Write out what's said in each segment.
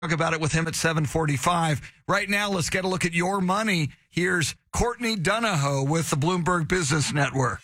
Talk about it with him at 7:45. Right now, let's get a look at your money. Here's Courtney Donahoe with the Bloomberg Business Network.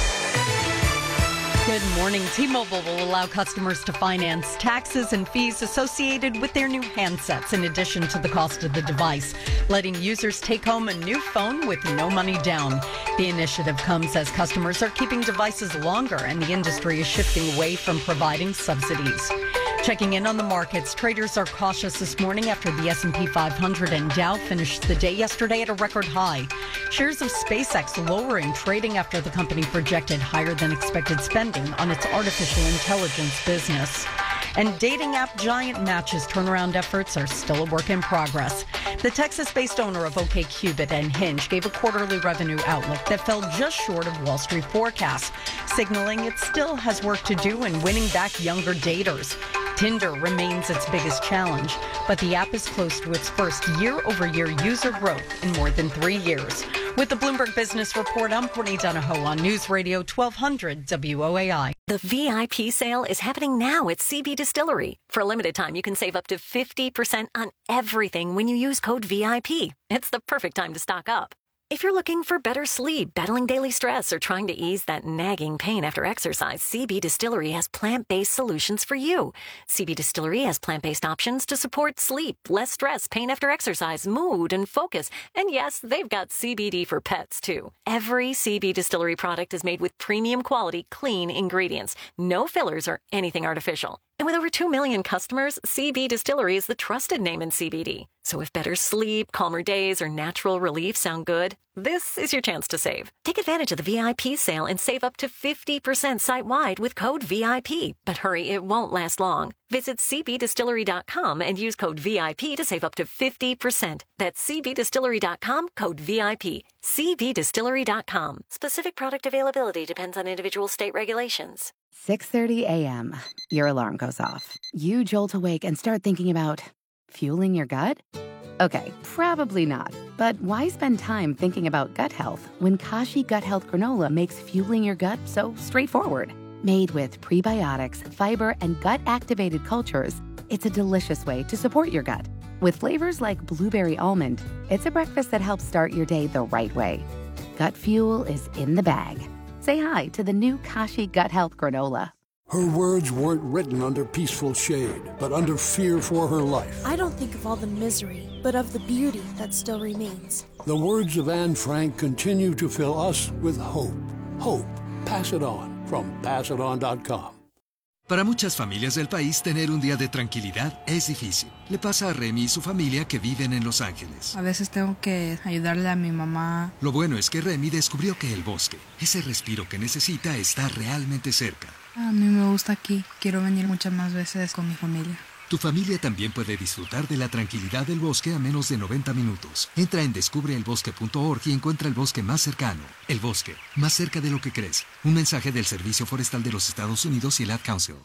Good morning. T-Mobile will allow customers to finance taxes and fees associated with their new handsets in addition to the cost of the device, letting users take home a new phone with no money down. The initiative comes as customers are keeping devices longer and the industry is shifting away from providing subsidies. Checking in on the markets, traders are cautious this morning after the S&P 500 and Dow finished the day yesterday at a record high. Shares of SpaceX lowering trading after the company projected higher than expected spending on its artificial intelligence business. And dating app giant Match's turnaround efforts are still a work in progress. The Texas-based owner of OkCupid and Hinge gave a quarterly revenue outlook that fell just short of Wall Street forecasts, signaling it still has work to do in winning back younger daters. Tinder remains its biggest challenge, but the app is close to its first year-over-year user growth in more than 3 years. With the Bloomberg Business Report, I'm Courtney Donahoe on News Radio 1200 WOAI. The VIP sale is happening now at CB Distillery. For a limited time, you can save up to 50% on everything when you use code VIP. It's the perfect time to stock up. If you're looking for better sleep, battling daily stress, or trying to ease that nagging pain after exercise, CB Distillery has plant-based solutions for you. CB Distillery has plant-based options to support sleep, less stress, pain after exercise, mood, and focus. And yes, they've got CBD for pets, too. Every CB Distillery product is made with premium quality, clean ingredients. No fillers or anything artificial. And with over 2 million customers, CB Distillery is the trusted name in CBD. So if better sleep, calmer days, or natural relief sound good, this is your chance to save. Take advantage of the VIP sale and save up to 50% site-wide with code VIP. But hurry, it won't last long. Visit cbdistillery.com and use code VIP to save up to 50%. That's cbdistillery.com, code VIP. cbdistillery.com. Specific product availability depends on individual state regulations. 6:30 a.m. Your alarm goes off. You jolt awake and start thinking about fueling your gut? Okay, probably not. But why spend time thinking about gut health when Kashi Gut Health Granola makes fueling your gut so straightforward? Made with prebiotics, fiber, and gut-activated cultures, it's a delicious way to support your gut. With flavors like blueberry almond, it's a breakfast that helps start your day the right way. Gut fuel is in the bag. Say hi to the new Kashi Gut Health Granola. Her words weren't written under peaceful shade, but under fear for her life. I don't think of all the misery, but of the beauty that still remains. The words of Anne Frank continue to fill us with hope. Hope. Pass it on from passiton.com. Para muchas familias del país, tener un día de tranquilidad es difícil. Le pasa a Remy y su familia que viven en Los Ángeles. A veces tengo que ayudarle a mi mamá. Lo bueno es que Remy descubrió que el bosque, ese respiro que necesita, está realmente cerca. A mí me gusta aquí. Quiero venir muchas más veces con mi familia. Tu familia también puede disfrutar de la tranquilidad del bosque a menos de 90 minutos. Entra en descubreelbosque.org y encuentra el bosque más cercano. El bosque, más cerca de lo que crees. Un mensaje del Servicio Forestal de los Estados Unidos y el Ad Council.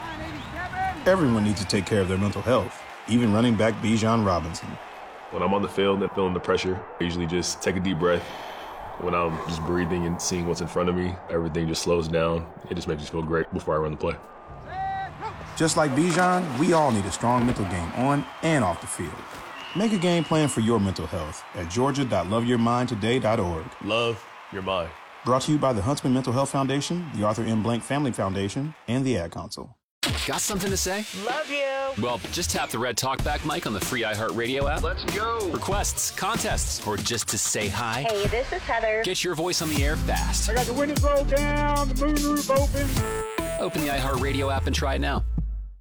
Everyone needs to take care of their mental health, even running back Bijan Robinson. When I'm on the field and feeling the pressure, I usually just take a deep breath. When I'm just breathing and seeing what's in front of me, everything just slows down. It just makes me feel great before I run the play. Just like Bijan, we all need a strong mental game on and off the field. Make a game plan for your mental health at georgia.loveyourmindtoday.org. Love your mind. Brought to you by the Huntsman Mental Health Foundation, the Arthur M. Blank Family Foundation, and the Ad Council. Got something to say? Love you. Well, just tap the red talkback mic on the free iHeartRadio app. Let's go. Requests, contests, or just to say hi. Hey, this is Heather. Get your voice on the air fast. I got the windows rolled down, the moonroof open. Open the iHeartRadio app and try it now.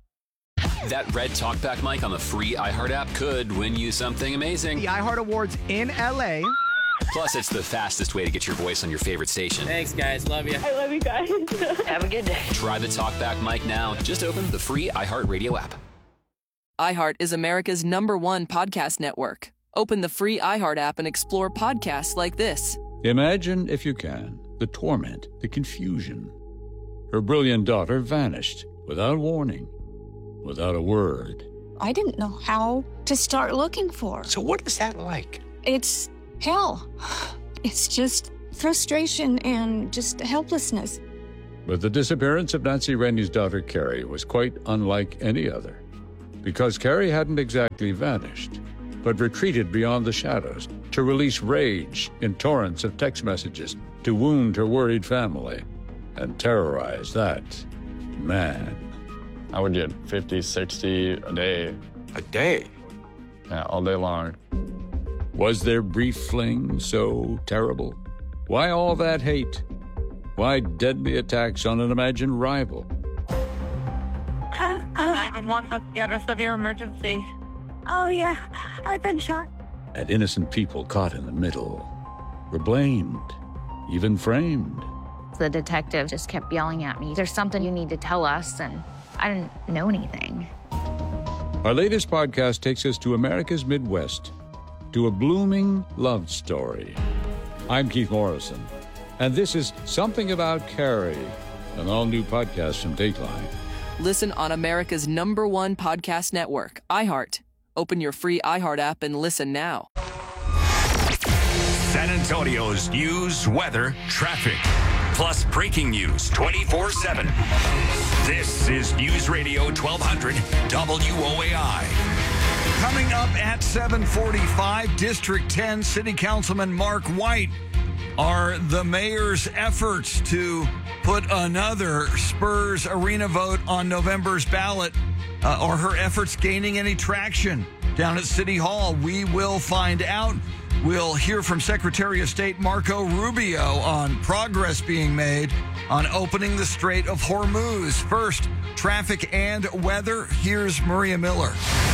That red talkback mic on the free iHeart app could win you something amazing. The iHeart Awards in LA. Plus, it's the fastest way to get your voice on your favorite station. Thanks, guys. Love you. I love you guys. Have a good day. Try the talkback mic now. Just open the free iHeartRadio app. iHeart is America's #1 podcast network. Open the free iHeart app and explore podcasts like this. Imagine, if you can, the torment, the confusion. Her brilliant daughter vanished without warning, without a word. I didn't know how to start looking for her. So what is that like? It's hell. It's just frustration and just helplessness. But the disappearance of Nancy Rennie's daughter, Carrie, was quite unlike any other. because Carrie hadn't exactly vanished, but retreated beyond the shadows to release rage in torrents of text messages to wound her worried family and terrorize that man. I would get 50, 60 a day. A day? Yeah, all day long. Was their brief fling so terrible? Why all that hate? Why deadly attacks on an imagined rival? 911, get a severe emergency. Oh, yeah, I've been shot. And innocent people caught in the middle were blamed, even framed. The detective just kept yelling at me, "There's something you need to tell us," and I didn't know anything. Our latest podcast takes us to America's Midwest, to a blooming love story. I'm Keith Morrison, and this is Something About Carrie, an all-new podcast from Dateline. Listen on America's #1 podcast network, iHeart. Open your free iHeart app and listen now. San Antonio's news, weather, traffic, plus breaking news 24/7. This is News Radio 1200 WOAI. Coming up at 7:45, District 10 City Councilman Mark White. Are the mayor's efforts to put another Spurs Arena vote on November's ballot, are her efforts gaining any traction down at City Hall? We will find out. We'll hear from Secretary of State Marco Rubio on progress being made on opening the Strait of Hormuz. First, traffic and weather. Here's Maria Miller.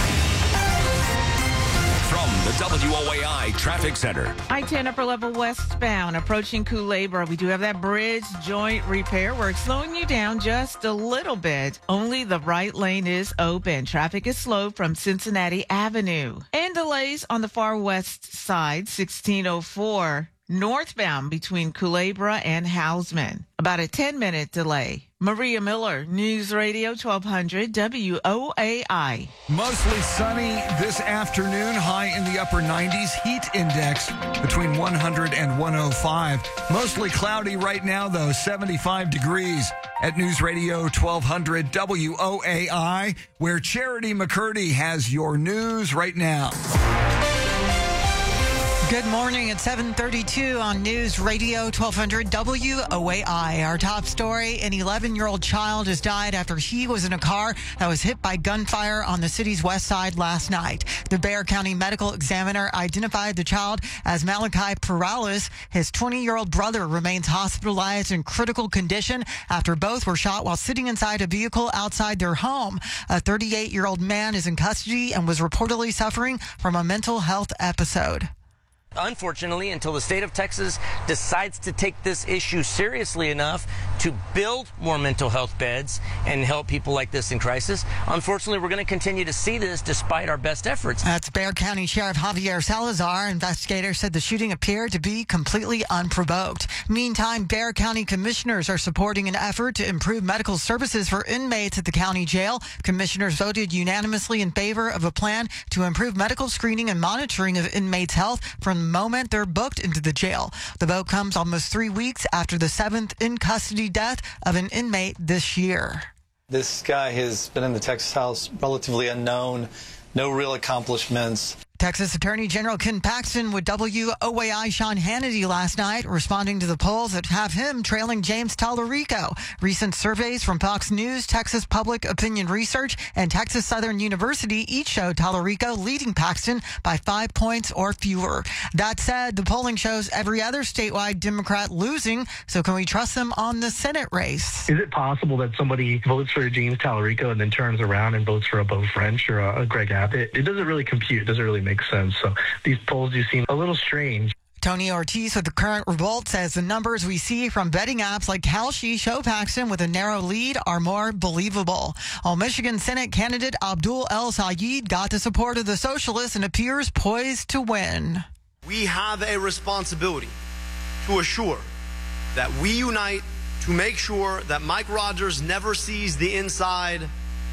From the WOAI Traffic Center. I-10 upper level westbound approaching Culebra. We do have that bridge joint repair where it's slowing you down just a little bit. Only the right lane is open. Traffic is slow from Cincinnati Avenue. And delays on the far west side, 1604 northbound between Culebra and Hausman. About a 10-minute delay. Maria Miller, News Radio 1200 WOAI. Mostly sunny this afternoon, high in the upper 90s. Heat index between 100 and 105. Mostly cloudy right now, though, 75 degrees at News Radio 1200 WOAI, where Charity McCurdy has your news right now. Good morning at 7:32 on News Radio 1200 WOAI. Our top story, an 11-year-old child has died after he was in a car that was hit by gunfire on the city's west side last night. The Bexar County Medical Examiner identified the child as Malachi Perales. His 20-year-old brother remains hospitalized in critical condition after both were shot while sitting inside a vehicle outside their home. A 38-year-old man is in custody and was reportedly suffering from a mental health episode. Unfortunately, until the state of Texas decides to take this issue seriously enough to build more mental health beds and help people like this in crisis, unfortunately, we're going to continue to see this despite our best efforts. That's Bexar County Sheriff Javier Salazar. Investigators said the shooting appeared to be completely unprovoked. Meantime, Bexar County commissioners are supporting an effort to improve medical services for inmates at the county jail. Commissioners voted unanimously in favor of a plan to improve medical screening and monitoring of inmates' health from the moment they're booked into the jail. The vote comes almost 3 weeks after the 7th in-custody death of an inmate this year. This guy has been in the Texas House, relatively unknown, no real accomplishments. Texas Attorney General Ken Paxton with WOAI Sean Hannity last night, responding to the polls that have him trailing James Tallarico. Recent surveys from Fox News, Texas Public Opinion Research, and Texas Southern University each show Tallarico leading Paxton by 5 points or fewer. That said, the polling shows every other statewide Democrat losing, so can we trust them on the Senate race? Is it possible that somebody votes for James Tallarico and then turns around and votes for a Beau French or a Greg Abbott? It doesn't really compute. It doesn't really make sense. So these polls do seem a little strange. Tony Ortiz with the Current Revolt says the numbers we see from betting apps like Kalshi show Paxton with a narrow lead are more believable. While Michigan Senate candidate Abdul El Sayed got the support of the socialists and appears poised to win. We have a responsibility to assure that we unite to make sure that Mike Rogers never sees the inside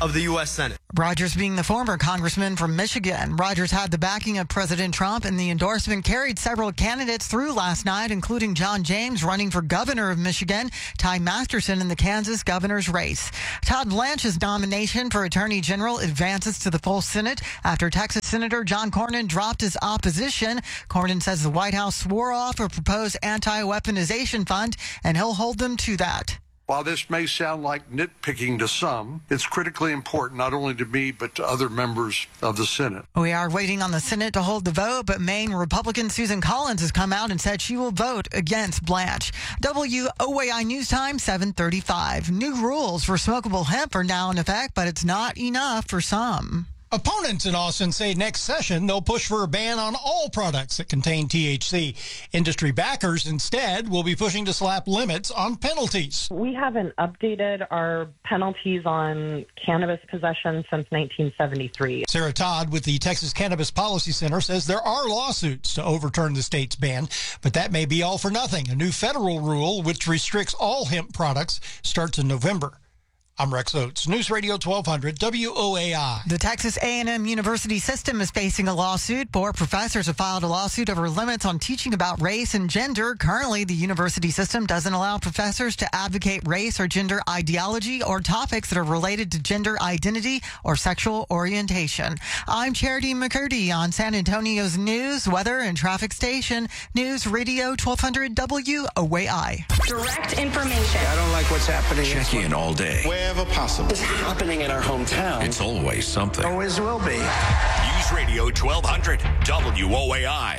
of the U.S. Senate. Rogers being the former congressman from Michigan. Rogers had the backing of President Trump, and the endorsement carried several candidates through last night, including John James running for governor of Michigan, Ty Masterson in the Kansas governor's race. Todd Blanche's nomination for Attorney General advances to the full Senate after Texas Senator John Cornyn dropped his opposition. Cornyn says the White House swore off a proposed anti-weaponization fund, and he'll hold them to that. While this may sound like nitpicking to some, it's critically important not only to me but to other members of the Senate. We are waiting on the Senate to hold the vote, but Maine Republican Susan Collins has come out and said she will vote against Blanche. WOAI News Time, 7:35. New rules for smokable hemp are now in effect, but it's not enough for some. Opponents in Austin say next session they'll push for a ban on all products that contain THC. Industry backers instead will be pushing to slap limits on penalties. We haven't updated our penalties on cannabis possession since 1973. Sarah Todd with the Texas Cannabis Policy Center says there are lawsuits to overturn the state's ban, but that may be all for nothing. A new federal rule which restricts all hemp products starts in November. I'm Rex Oates, News Radio 1200 WOAI. The Texas A&M University system is facing a lawsuit. 4 professors have filed a lawsuit over limits on teaching about race and gender. Currently, the university system doesn't allow professors to advocate race or gender ideology or topics that are related to gender identity or sexual orientation. I'm Charity McCurdy on San Antonio's news, weather, and traffic station, News Radio 1200 WOAI. Direct information. I don't like what's happening. Check in all day. Wherever possible. It's happening in our hometown. It's always something. Always will be. News Radio 1200 WOAI.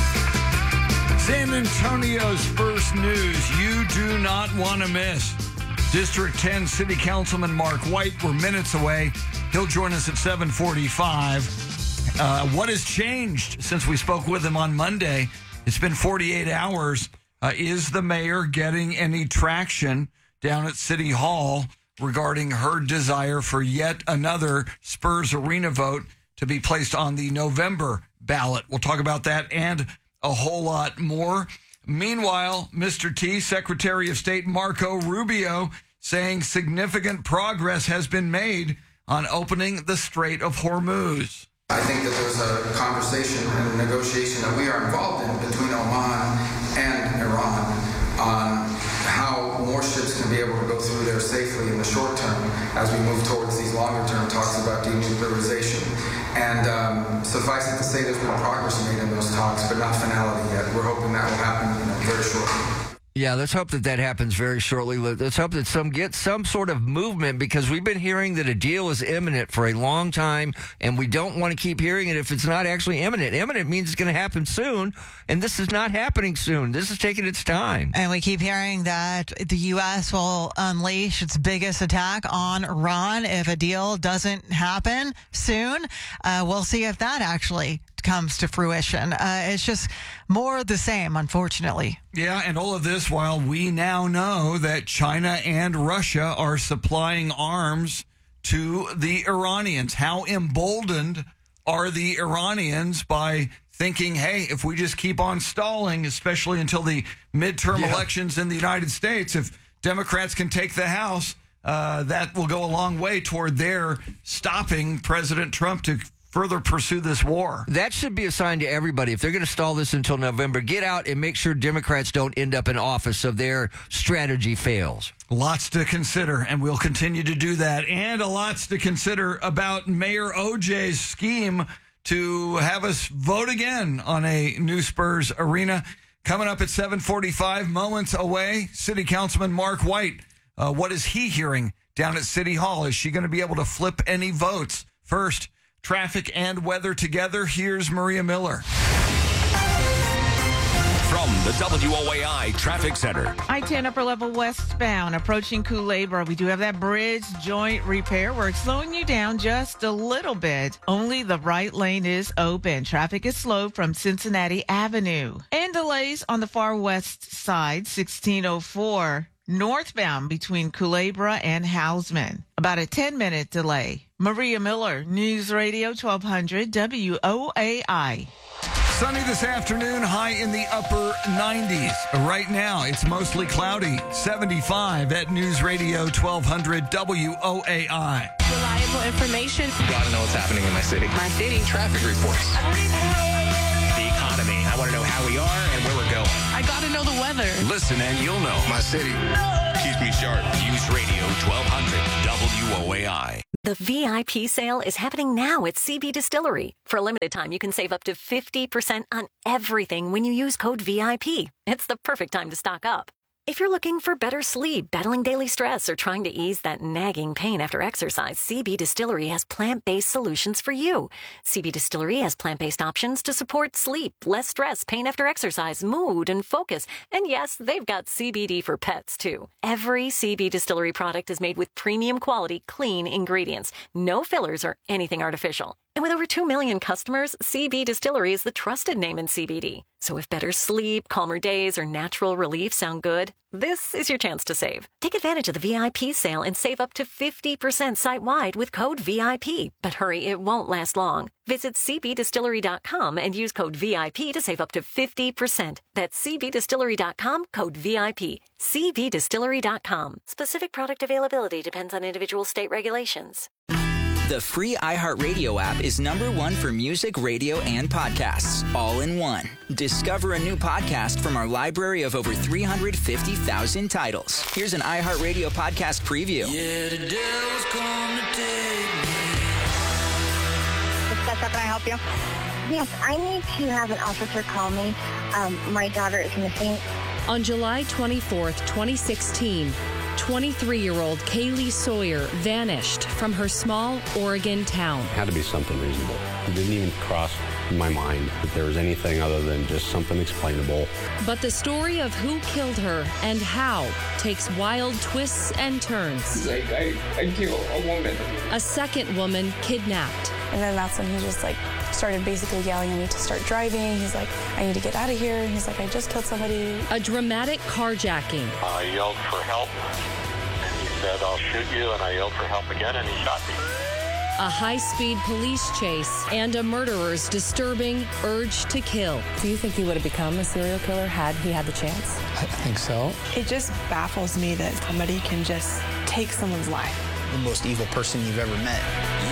San Antonio's first news you do not want to miss. District 10 City Councilman Mark White, we're minutes away. He'll join us at 7:45. What has changed since we spoke with him on Monday? It's been 48 hours. Is the mayor getting any traction down at City Hall regarding her desire for yet another Spurs Arena vote to be placed on the November ballot? We'll talk about that and a whole lot more. Meanwhile, Mr. T, Secretary of State Marco Rubio, saying significant progress has been made on opening the Strait of Hormuz. I think that there's a conversation and a negotiation that we are involved in between Oman and Iran on how more ships can be able to go through there safely in the short term as we move towards these longer term talks about denuclearization. And suffice it to say there's been progress made in those talks, but not finality yet. We're hoping that will happen very shortly. Yeah, let's hope that happens very shortly. Let's hope that get some sort of movement, because we've been hearing that a deal is imminent for a long time, and we don't want to keep hearing it if it's not actually imminent. Imminent means it's going to happen soon, and this is not happening soon. This is taking its time. And we keep hearing that the U.S. will unleash its biggest attack on Iran if a deal doesn't happen soon. We'll see if that actually comes to fruition. It's just more of the same, unfortunately. Yeah, and all of this while we now know that China and Russia are supplying arms to the Iranians. How emboldened are the Iranians by thinking, hey, if we just keep on stalling, especially until the midterm elections in the United States, if Democrats can take the House, that will go a long way toward their stopping President Trump to further pursue this war. That should be a sign to everybody. If they're going to stall this until November, get out and make sure Democrats don't end up in office so their strategy fails. Lots to consider, and we'll continue to do that. And a lots to consider about Mayor OJ's scheme to have us vote again on a new Spurs Arena. Coming up at 7:45, moments away, City Councilman Mark White. What is he hearing down at City Hall? Is she going to be able to flip any votes? First, traffic and weather together. Here's Maria Miller. From the WOAI Traffic Center. I-10 upper level westbound approaching Culebra. We do have that bridge joint repair work slowing you down just a little bit. Only the right lane is open. Traffic is slow from Cincinnati Avenue. And delays on the far west side, 1604. Northbound between Culebra and Hausman. About a 10-minute delay. Maria Miller, News Radio 1200 WOAI. Sunny this afternoon, high in the upper 90s. Right now, it's mostly cloudy, 75 at News Radio 1200 WOAI. valuable information. Gotta know what's happening in my city. My city. Traffic reports. The economy. I want to know how we are and where we're going. I gotta know the weather. Listen and you'll know. My city keeps me sharp. News Radio 1200 WOAI. The VIP sale is happening now at CB Distillery. For a limited time, you can save up to 50% on everything when you use code VIP. It's the perfect time to stock up. If you're looking for better sleep, battling daily stress, or trying to ease that nagging pain after exercise, CB Distillery has plant-based solutions for you. CB Distillery has plant-based options to support sleep, less stress, pain after exercise, mood, and focus. And yes, they've got CBD for pets, too. Every CB Distillery product is made with premium quality, clean ingredients. No fillers or anything artificial. And with over 2 million customers, CB Distillery is the trusted name in CBD. So if better sleep, calmer days, or natural relief sound good, this is your chance to save. Take advantage of the VIP sale and save up to 50% site-wide with code VIP. But hurry, it won't last long. Visit cbdistillery.com and use code VIP to save up to 50%. That's cbdistillery.com, code VIP. cbdistillery.com. Specific product availability depends on individual state regulations. The free iHeartRadio app is #1 for music, radio, and podcasts, all in one. Discover a new podcast from our library of over 350,000 titles. Here's an iHeartRadio podcast preview. Yeah, the devil's come to take me. Can I help you? Yes, I need to have an officer call me. My daughter is missing. On July 24th, 2016, 23-year-old Kaylee Sawyer vanished from her small Oregon town. It had to be something reasonable. It didn't even cross my mind that there was anything other than just something explainable. But the story of who killed her and how takes wild twists and turns. Like, I killed a woman. A second woman kidnapped. And then that's when he just started basically yelling at me to start driving. He's like, I need to get out of here. And he's like, I just killed somebody. A dramatic carjacking. I yelled for help, and he said, I'll shoot you. And I yelled for help again, and he shot me. A high-speed police chase and a murderer's disturbing urge to kill. Do you think he would have become a serial killer had he had the chance? I think so. It just baffles me that somebody can just take someone's life. The most evil person you've ever met.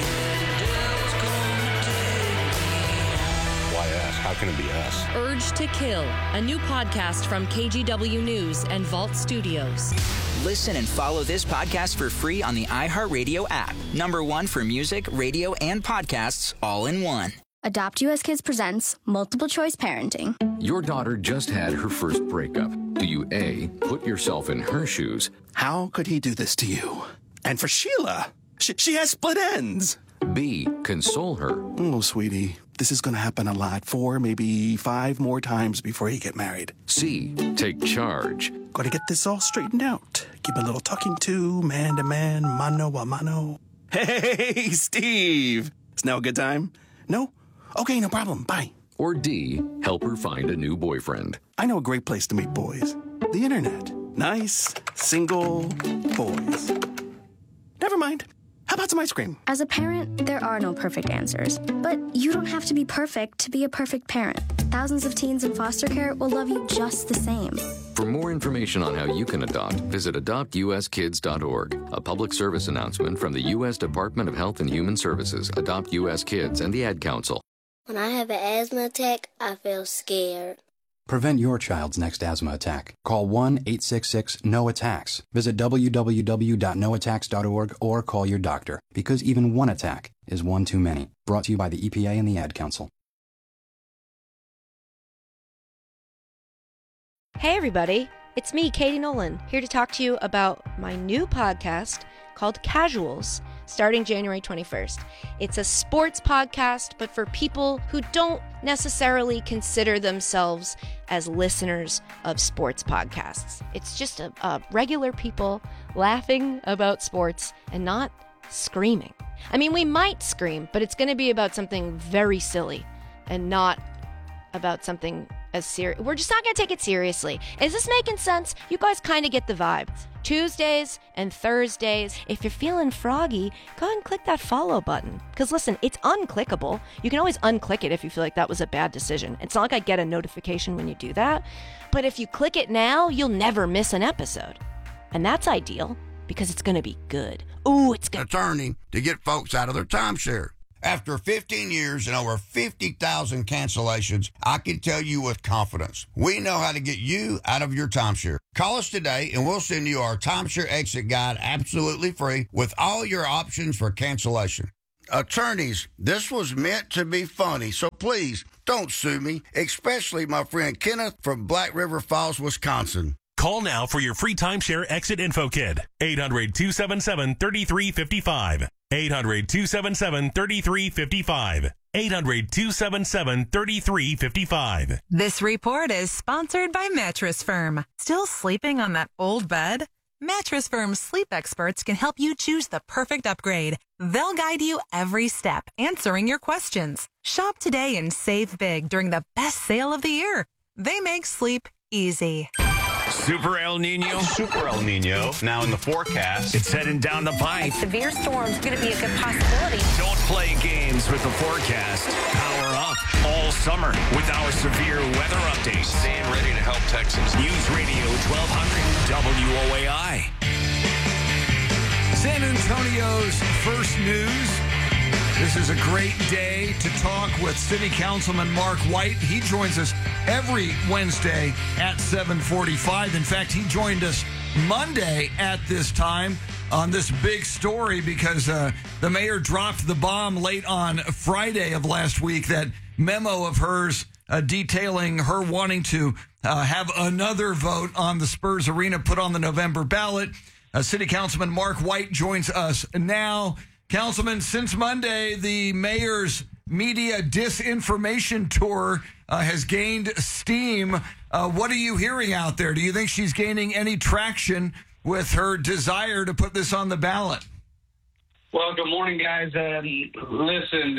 How can it be us? Urge to Kill, a new podcast from KGW News and Vault Studios. Listen and follow this podcast for free on the iHeartRadio app. #1 for music, radio, and podcasts, all in one. Adopt US Kids presents Multiple Choice Parenting. Your daughter just had her first breakup. Do you A, put yourself in her shoes? How could he do this to you? And for Sheila, she has split ends. B, console her. Oh, sweetie, this is going to happen a lot. 4, maybe 5 more times before you get married. C, take charge. Got to get this all straightened out. Give a little talking to, man to man, mano a mano. Hey, Steve. Is now a good time? No? Okay, no problem. Bye. Or D, help her find a new boyfriend. I know a great place to meet boys. The internet. Nice, single boys. Never mind. How about some ice cream? As a parent, there are no perfect answers. But you don't have to be perfect to be a perfect parent. Thousands of teens in foster care will love you just the same. For more information on how you can adopt, visit adoptuskids.org. A public service announcement from the U.S. Department of Health and Human Services, Adopt U.S. Kids, and the Ad Council. When I have an asthma attack, I feel scared. Prevent your child's next asthma attack. Call 1-866-NO-ATTACKS. Visit www.noattacks.org or call your doctor, because even one attack is one too many. Brought to you by the EPA and the Ad Council. Hey everybody, it's me, Katie Nolan, here to talk to you about my new podcast called Casuals, starting January 21st. It's a sports podcast, but for people who don't necessarily consider themselves as listeners of sports podcasts. It's just a regular people laughing about sports and not screaming. I mean, we might scream, but it's going to be about something very silly and not about something as serious. We're just not going to take it seriously. Is this making sense? You guys kind of get the vibe. Tuesdays and Thursdays. If you're feeling froggy, go ahead and click that follow button. Because listen, it's unclickable. You can always unclick it if you feel like that was a bad decision. It's not like I get a notification when you do that. But if you click it now, you'll never miss an episode. And that's ideal. because it's going to be good. Ooh, it's good. Attorney to get folks out of their timeshare. After 15 years and over 50,000 cancellations, I can tell you with confidence, we know how to get you out of your timeshare. Call us today and we'll send you our timeshare exit guide absolutely free with all your options for cancellation. Attorneys, this was meant to be funny, so please don't sue me, especially my friend Kenneth from Black River Falls, Wisconsin. Call now for your free timeshare exit info kit. 800-277-3355. 800-277-3355. 800-277-3355. This report is sponsored by Mattress Firm. Still sleeping on that old bed? Mattress Firm's sleep experts can help you choose the perfect upgrade. They'll guide you every step, answering your questions. Shop today and save big during the best sale of the year. They make sleep easy. Super El Nino. Super El Nino, now in the forecast. It's heading down the pipe. Severe storm's going to be a good possibility. Don't play games with the forecast. Power up all summer with our severe weather updates. Stand ready to help Texans. News Radio 1200 WOAI. San Antonio's first news. This is a great day to talk with City Councilman Mark White. He joins us every Wednesday at 7:45. In fact, he joined us Monday at this time on this big story because the mayor dropped the bomb late on Friday of last week, that memo of hers detailing her wanting to have another vote on the Spurs Arena put on the November ballot. City Councilman Mark White joins us now. Councilman, since Monday, the mayor's media disinformation tour has gained steam. What are you hearing out there? Do you think she's gaining any traction with her desire to put this on the ballot? Well, good morning, guys. Listen,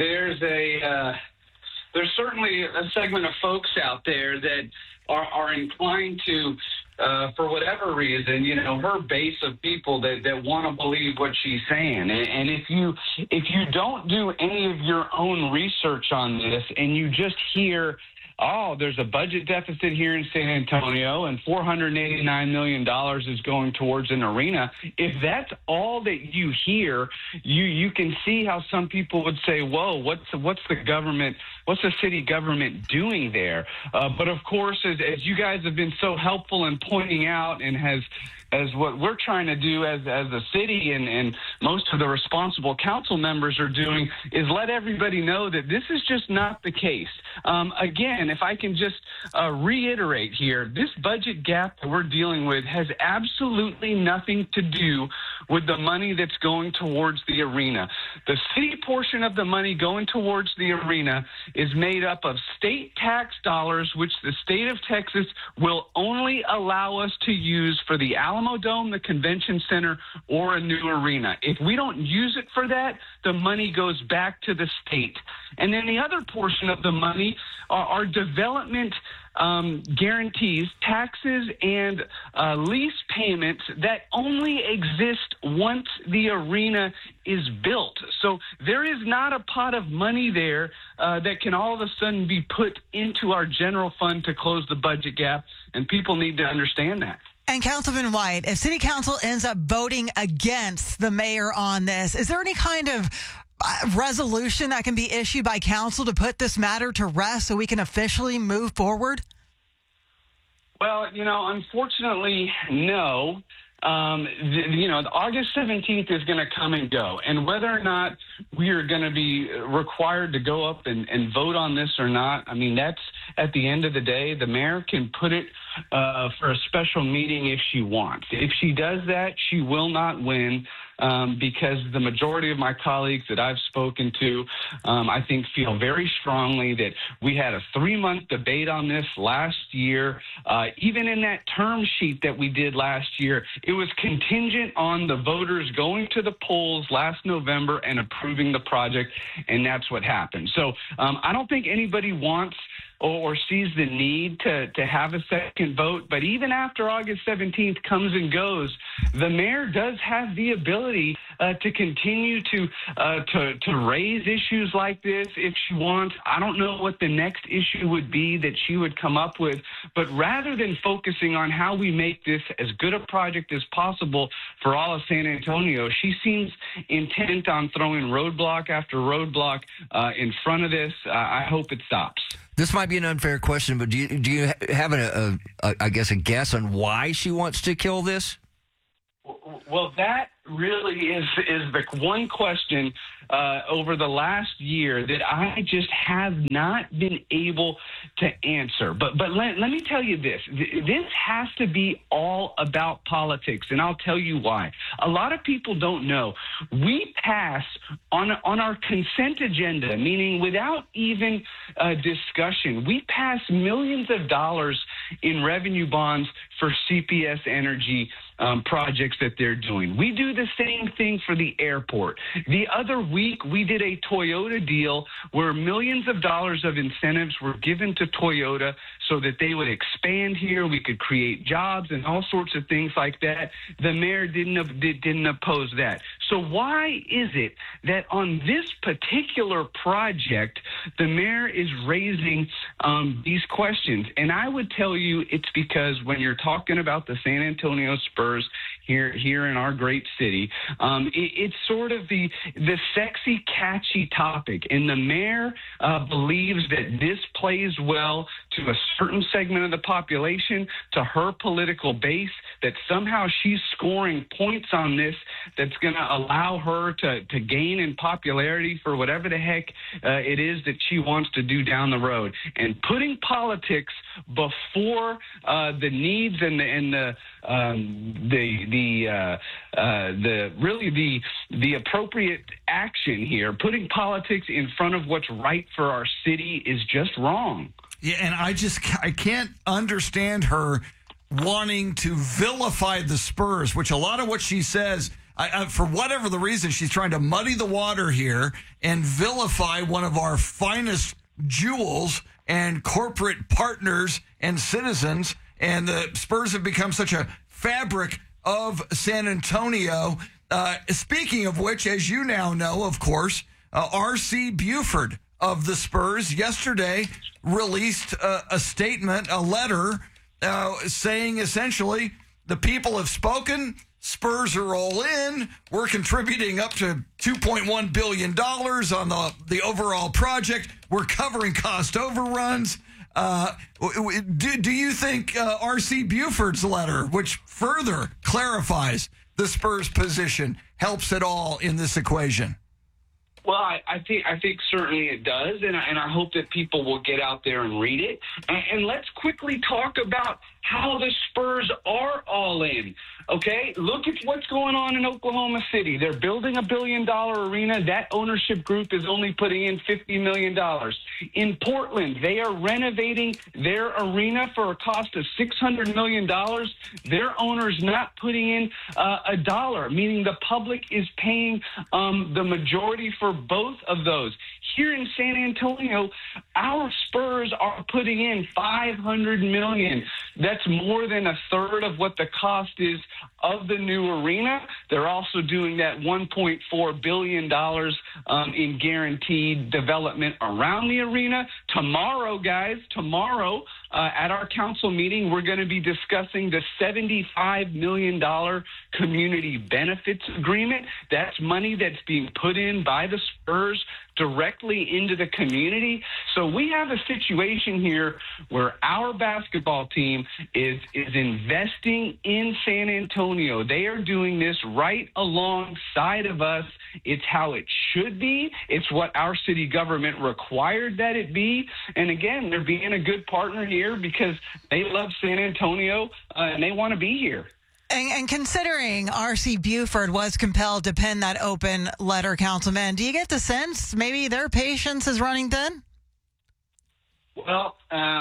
there's certainly a segment of folks out there that are inclined to, for whatever reason, her base of people that want to believe what she's saying. And if you don't do any of your own research on this and you just hear, oh, there's a budget deficit here in San Antonio and $489 million is going towards an arena, if that's all that you hear, you can see how some people would say, whoa, what's the city government doing there? But of course, as you guys have been so helpful in pointing out, and as what we're trying to do as a city and most of the responsible council members are doing, is let everybody know that this is just not the case. Again, if I can just reiterate here, this budget gap that we're dealing with has absolutely nothing to do with the money that's going towards the arena. The city portion of the money going towards the arena is made up of state tax dollars, which the state of Texas will only allow us to use for the Alamo Dome, the convention center, or a new arena. If we don't use it for that, the money goes back to the state. And then the other portion of the money are development guarantees, taxes, and lease payments that only exist once the arena is built. So there is not a pot of money there that can all of a sudden be put into our general fund to close the budget gap, and people need to understand that. And Councilman White, if City Council ends up voting against the mayor on this, is there any kind of resolution that can be issued by council to put this matter to rest so we can officially move forward? Well, unfortunately, no. August 17th is going to come and go. And whether or not we are going to be required to go up and vote on this or not, I mean, that's at the end of the day, the mayor can put it for a special meeting if she wants. If she does that, she will not win. Because the majority of my colleagues that I've spoken to, I think, feel very strongly that we had a 3-month debate on this last year. Even in that term sheet that we did last year, it was contingent on the voters going to the polls last November and approving the project, and that's what happened. So I don't think anybody wants or sees the need to have a second vote. But even after August 17th comes and goes, the mayor does have the ability to continue to raise issues like this if she wants. I don't know what the next issue would be that she would come up with, but rather than focusing on how we make this as good a project as possible for all of San Antonio, she seems intent on throwing roadblock after roadblock in front of this. I hope it stops. This might be an unfair question, but do you have a guess on why she wants to kill this? Well, that really is the one question over the last year that I just have not been able to answer. But let me tell you this. This has to be all about politics, and I'll tell you why. A lot of people don't know. We pass on our consent agenda, meaning without even discussion, we pass millions of dollars in revenue bonds for CPS Energy projects that they're doing. We do the same thing for the airport. The other week, we did a Toyota deal where millions of dollars of incentives were given to Toyota so that they would expand here. We could create jobs and all sorts of things like that. The mayor didn't oppose that. So why is it that on this particular project, the mayor is raising these questions? And I would tell you it's because when you're talking about the San Antonio Spurs here in our great city, it's sort of the sexy, catchy topic. And the mayor believes that this plays well to a certain segment of the population, to her political base, that somehow she's scoring points on this that's going to allow her to gain in popularity for whatever the heck it is that she wants to do down the road. And putting politics before the needs and the appropriate action here, putting politics in front of what's right for our city is just wrong. Yeah, and I can't understand her wanting to vilify the Spurs, which a lot of what she says, for whatever the reason, she's trying to muddy the water here and vilify one of our finest jewels and corporate partners and citizens. And the Spurs have become such a fabric of San Antonio. Speaking of which, as you now know, of course, R.C. Buford of the Spurs yesterday released a statement, a letter, saying essentially the people have spoken. Spurs are all in. We're contributing up to $2.1 billion on the overall project. We're covering cost overruns. Do you think R.C. Buford's letter, which further clarifies the Spurs' position, helps at all in this equation? Well, I think certainly it does, and I hope that people will get out there and read it. And let's quickly talk about how the Spurs are all in. Okay, look at what's going on in Oklahoma City. They're building a $1 billion arena. That ownership group is only putting in $50 million. In Portland, they are renovating their arena for a cost of $600 million. Their owner's not putting in a dollar, meaning the public is paying the majority for both of those. Here in San Antonio, our Spurs are putting in $500 million. That's more than a third of what the cost is of the new arena. They're also doing that $1.4 billion in guaranteed development around the arena. Tomorrow, guys, at our council meeting, we're going to be discussing the $75 million community benefits agreement. That's money that's being put in by the Spurs directly into the community. So we have a situation here where our basketball team is investing in San Antonio. They are doing this right alongside of us. It's how it should be. It's what our city government required that it be. And again, they're being a good partner here because they love San Antonio and they want to be here. And considering R.C. Buford was compelled to pen that open letter, Councilman, do you get the sense maybe their patience is running thin? Well,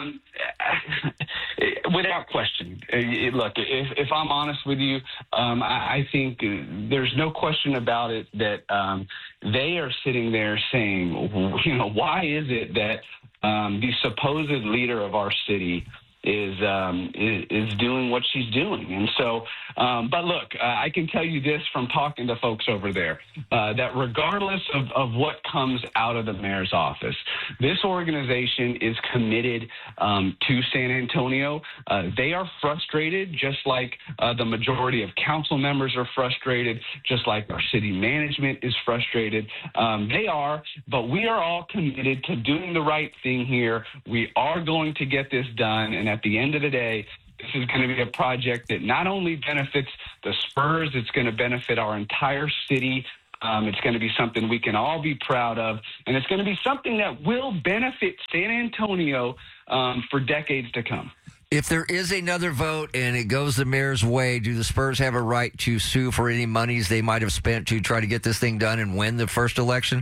without question. Look, if I'm honest with you, I think there's no question about it that they are sitting there saying, why is it that the supposed leader of our city is doing what she's doing. And so, but look, I can tell you this from talking to folks over there, that regardless of what comes out of the mayor's office, this organization is committed to San Antonio. They are frustrated, just like the majority of council members are frustrated, just like our city management is frustrated. They are, but we are all committed to doing the right thing here. We are going to get this done, and at the end of the day, this is going to be a project that not only benefits the Spurs, it's going to benefit our entire city. It's going to be something we can all be proud of, and it's going to be something that will benefit San Antonio for decades to come. If there is another vote and it goes the mayor's way, do the Spurs have a right to sue for any monies they might have spent to try to get this thing done and win the first election?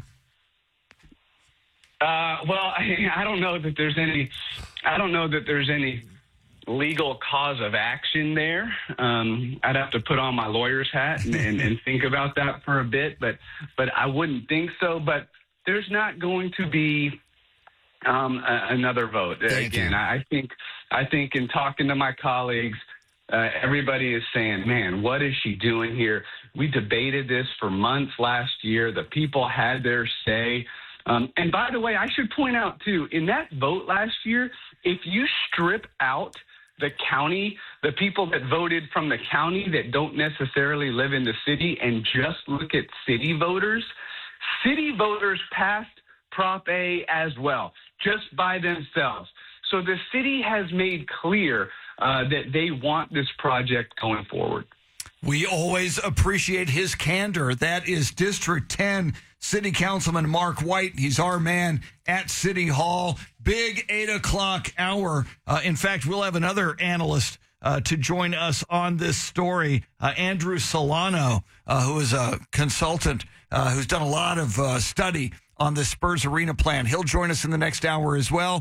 Well, I don't know that there's any. I don't know that there's any legal cause of action there. I'd have to put on my lawyer's hat and think about that for a bit, but I wouldn't think so. But there's not going to be another vote. Again, I think in talking to my colleagues, everybody is saying, man, what is she doing here? We debated this for months last year. The people had their say. And by the way, I should point out, too, in that vote last year, if you strip out the county, the people that voted from the county that don't necessarily live in the city, and just look at city voters passed Prop A as well, just by themselves. So the city has made clear that they want this project going forward. We always appreciate his candor. That is District 10 City Councilman Mark White. He's our man at City Hall. Big 8 o'clock hour. In fact, we'll have another analyst to join us on this story, Andrew Solano, who is a consultant who's done a lot of study on the Spurs Arena plan. He'll join us in the next hour as well.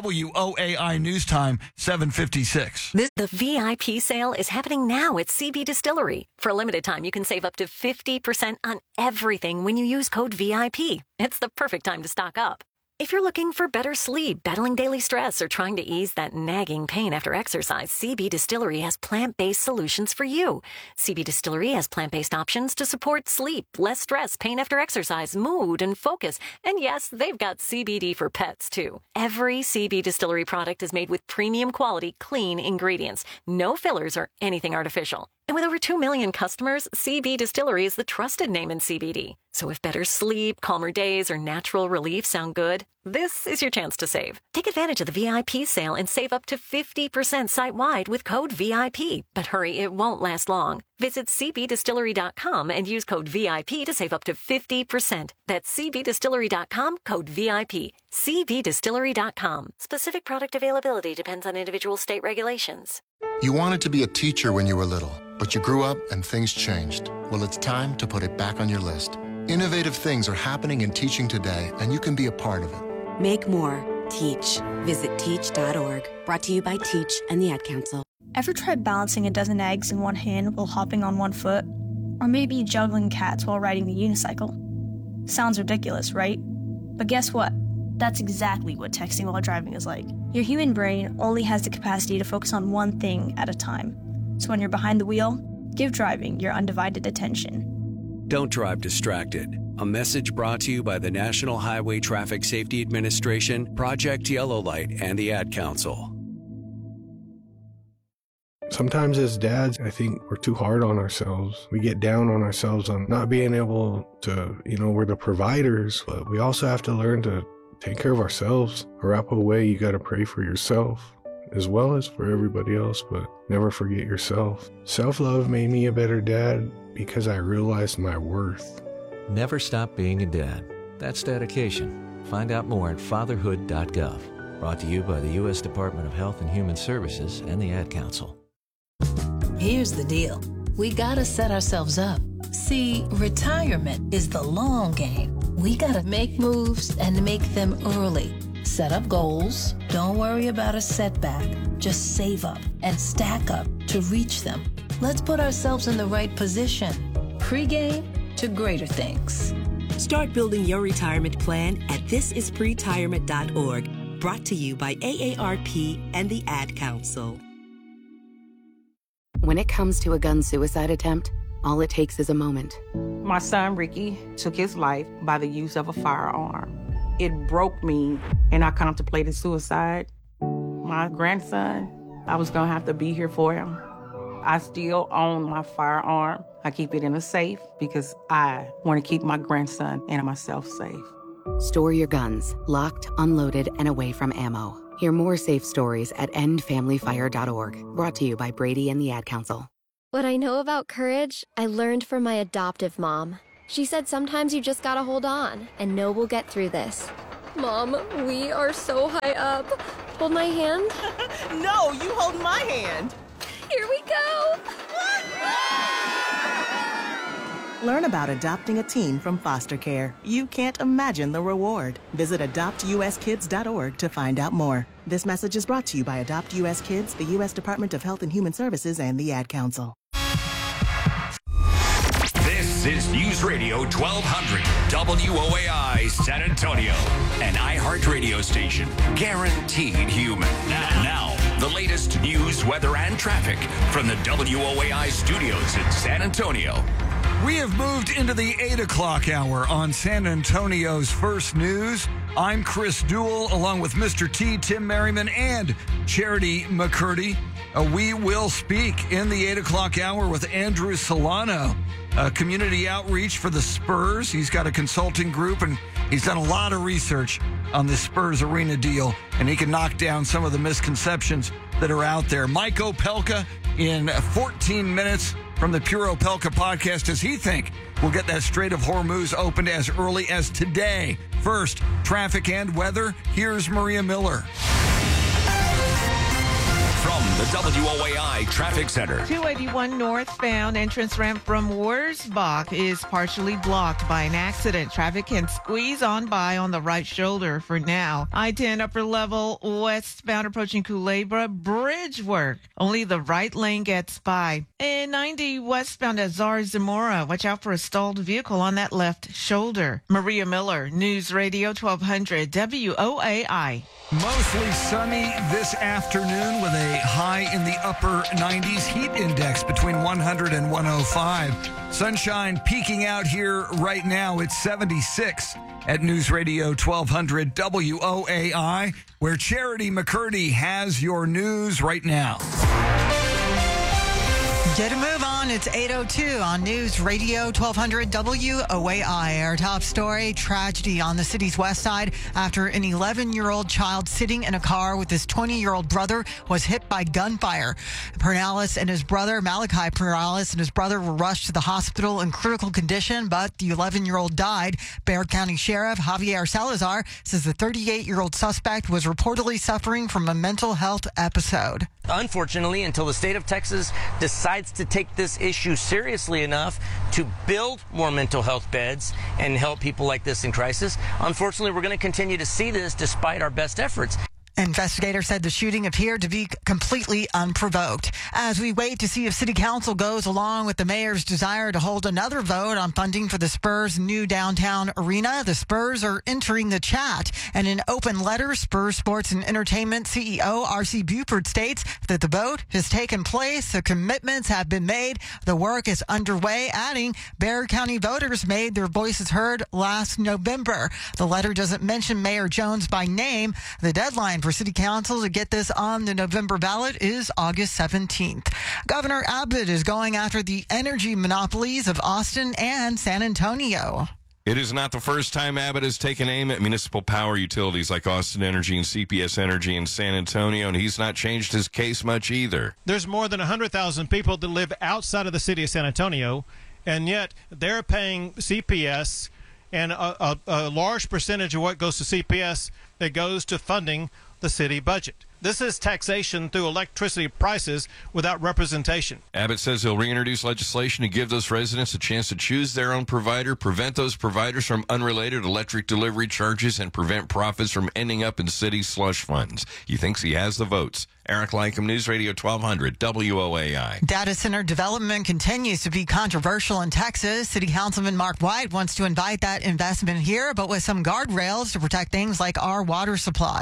WOAI News Time, 7:56. The VIP sale is happening now at CB Distillery. For a limited time, you can save up to 50% on everything when you use code VIP. It's the perfect time to stock up. If you're looking for better sleep, battling daily stress, or trying to ease that nagging pain after exercise, CB Distillery has plant-based solutions for you. CB Distillery has plant-based options to support sleep, less stress, pain after exercise, mood, and focus. And yes, they've got CBD for pets, too. Every CB Distillery product is made with premium quality, clean ingredients. No fillers or anything artificial. And with over 2 million customers, CB Distillery is the trusted name in CBD. So if better sleep, calmer days, or natural relief sound good, this is your chance to save. Take advantage of the VIP sale and save up to 50% site-wide with code VIP. But hurry, it won't last long. Visit cbdistillery.com and use code VIP to save up to 50%. That's cbdistillery.com, code VIP. cbdistillery.com. Specific product availability depends on individual state regulations. You wanted to be a teacher when you were little, but you grew up and things changed. Well, it's time to put it back on your list. Innovative things are happening in teaching today, and you can be a part of it. Make more. Teach. Visit teach.org. Brought to you by Teach and the Ad Council. Ever tried balancing a dozen eggs in one hand while hopping on one foot? Or maybe juggling cats while riding the unicycle? Sounds ridiculous, right? But guess what? That's exactly what texting while driving is like. Your human brain only has the capacity to focus on one thing at a time. So when you're behind the wheel, give driving your undivided attention. Don't drive distracted. A message brought to you by the National Highway Traffic Safety Administration, Project Yellow Light, and the Ad Council. Sometimes as dads, I think we're too hard on ourselves. We get down on ourselves on not being able to, we're the providers, but we also have to learn to take care of ourselves. Arapahoe way, you got to pray for yourself as well as for everybody else, but never forget yourself. Self-love made me a better dad because I realized my worth. Never stop being a dad. That's dedication. Find out more at fatherhood.gov. Brought to you by the U.S. Department of Health and Human Services and the Ad Council. Here's the deal. We gotta set ourselves up. See, retirement is the long game. We gotta make moves and make them early. Set up goals. Don't worry about a setback. Just save up and stack up to reach them. Let's put ourselves in the right position. Pre-game to greater things. Start building your retirement plan at thisispretirement.org. Brought to you by AARP and the Ad Council. When it comes to a gun suicide attempt, all it takes is a moment. My son, Ricky, took his life by the use of a firearm. It broke me, and I contemplated suicide. My grandson, I was going to have to be here for him. I still own my firearm. I keep it in a safe because I want to keep my grandson and myself safe. Store your guns, locked, unloaded, and away from ammo. Hear more safe stories at endfamilyfire.org. Brought to you by Brady and the Ad Council. What I know about courage, I learned from my adoptive mom. She said sometimes you just gotta hold on and know we'll get through this. Mom, we are so high up. Hold my hand. No, you hold my hand. Here we go. Learn about adopting a teen from foster care. You can't imagine the reward. Visit adoptuskids.org to find out more. This message is brought to you by Adopt U.S. Kids, the U.S. Department of Health and Human Services, and the Ad Council. This is News Radio 1200 WOAI San Antonio, an iHeartRadio station guaranteed human. Now, the latest news, weather, and traffic from the WOAI studios in San Antonio. We have moved into the 8 o'clock hour on San Antonio's First News. I'm Chris Duell, along with Mr. T, Tim Merriman, and Charity McCurdy. We will speak in the 8 o'clock hour with Andrew Solano, community outreach for the Spurs. He's got a consulting group, and he's done a lot of research on the Spurs arena deal, and he can knock down some of the misconceptions that are out there. Mike Opelka in 14 minutes from the Pure Opelka podcast. Does he think we'll get that Strait of Hormuz opened as early as today? First, traffic and weather. Here's Maria Miller. From the WOAI Traffic Center. 281 northbound entrance ramp from Wurzbach is partially blocked by an accident. Traffic can squeeze on by on the right shoulder for now. I-10 upper level westbound approaching Culebra, bridge work. Only the right lane gets by. And 90 westbound at Zar Zamora. Watch out for a stalled vehicle on that left shoulder. Maria Miller, News Radio 1200 WOAI. Mostly sunny this afternoon with a high in the upper 90s, heat index between 100 and 105. Sunshine peaking out here right now. It's 76 at News Radio 1200 WOAI, where Charity McCurdy has your news right now. Get a move on. It's 8:02 on News Radio 1200 WOAI. Our top story, tragedy on the city's west side after an 11-year-old child sitting in a car with his 20-year-old brother was hit by gunfire. Perales and his brother, Malachi Perales, and his brother were rushed to the hospital in critical condition, but the 11-year-old died. Bexar County Sheriff Javier Salazar says the 38-year-old suspect was reportedly suffering from a mental health episode. Unfortunately, until the state of Texas decides to take this issue seriously enough to build more mental health beds and help people like this in crisis, unfortunately, we're going to continue to see this despite our best efforts. Investigators said the shooting appeared to be completely unprovoked. As we wait to see if City Council goes along with the mayor's desire to hold another vote on funding for the Spurs' new downtown arena, the Spurs are entering the chat. And in open letter, Spurs Sports and Entertainment CEO R.C. Buford states that the vote has taken place, the commitments have been made, the work is underway, adding Bexar County voters made their voices heard last November. The letter doesn't mention Mayor Jones by name. The deadline for City Council to get this on the November ballot is August 17th. Governor Abbott is going after the energy monopolies of Austin and San Antonio. It is not the first time Abbott has taken aim at municipal power utilities like Austin Energy and CPS Energy in San Antonio, and he's not changed his case much either. There's more than 100,000 people that live outside of the city of San Antonio, and yet they're paying CPS, and a large percentage of what goes to CPS that goes to funding the city budget. This is taxation through electricity prices without representation. Abbott says he'll reintroduce legislation to give those residents a chance to choose their own provider, prevent those providers from unrelated electric delivery charges, and prevent profits from ending up in city slush funds. He thinks he has the votes. Eric Lycum, News Radio 1200 WOAI. Data center development continues to be controversial in Texas. City Councilman Mark White wants to invite that investment here, but with some guardrails to protect things like our water supply.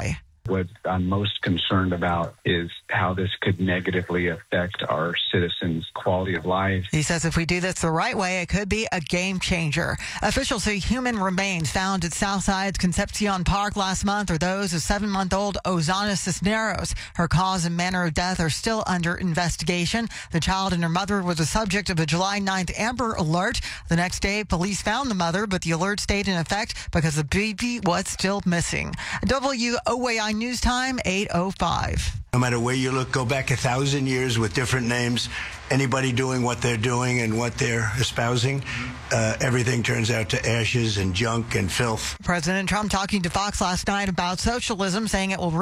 What I'm most concerned about is how this could negatively affect our citizens' quality of life. He says if we do this the right way, it could be a game changer. Officials say human remains found at Southside's Concepcion Park last month are those of 7-month-old Ozana Cisneros. Her cause and manner of death are still under investigation. The child and her mother were the subject of a July 9th Amber Alert. The next day, police found the mother, but the alert stayed in effect because the baby was still missing. WOAI News Time, 8:05. No matter where you look, go back 1,000 years with different names. Anybody doing what they're doing and what they're espousing, everything turns out to ashes and junk and filth. President Trump talking to Fox last night about socialism, saying it will